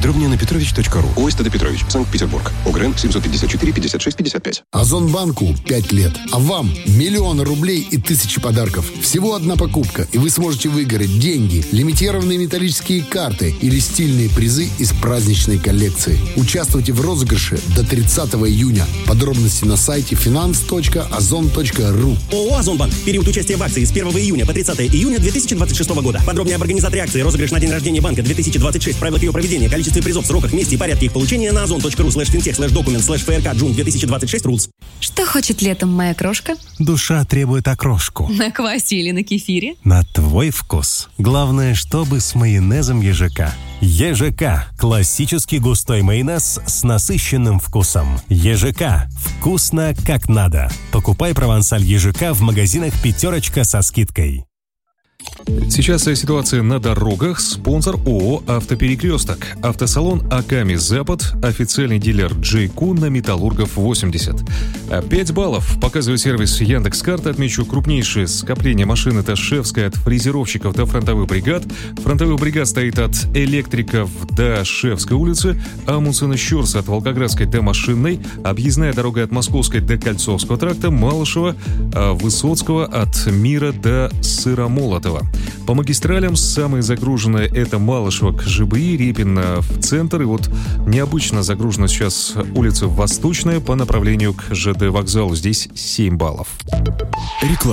Подробнее на petrovich.ru. ОСТД Петрович, Санкт-Петербург. ОГРН 754 56 55. Озонбанку 5 лет, а вам миллионы рублей и тысячи подарков. Всего одна покупка, и вы сможете выиграть деньги, лимитированные металлические карты или стильные призы из праздничной коллекции. Участвуйте в розыгрыше до 30 июня. Подробности на сайте finance.ozon.ru. ООО «Озонбанк». Период участия в акции с 1 июня по 30 июня 2026 года. Подробнее об организаторе акции, розыгрыш на день рождения банка 2026, правилах ее проведения, количестве призов, сроках, месте и порядке их получения на ozon.ru/fintech/document/frk/June 2026 rules. Что хочет летом моя крошка? Душа требует окрошку. На квасе или на кефире? На твой вкус. Главное, чтобы с майонезом ЕЖК. ЕЖК – классический густой майонез с насыщенным вкусом. ЕЖК – вкусно как надо. Покупай провансаль ЕЖК в магазинах «Пятерочка» со скидкой. Сейчас ситуация на дорогах. Спонсор ООО «Автоперекресток». Автосалон «Аками Запад». Официальный дилер JQ на Металлургов 80. 5 баллов показывает сервис Яндекс.Карта. Отмечу крупнейшее скопление машин. Это Шефская от фрезеровщиков до фронтовых бригад. Фронтовых бригад стоит от электриков до Шефской улицы. Амундсена Щорса от Волгоградской до Машинной. Объездная дорога от Московской до Кольцовского тракта. Малышева, Высоцкого от Мира до Сыромолотова. По магистралям самые загруженные — это Малышева к ЖБИ, Репина в центр. И вот необычно загружена сейчас улица Восточная по направлению к ЖД вокзалу. Здесь 7 баллов. Реклама.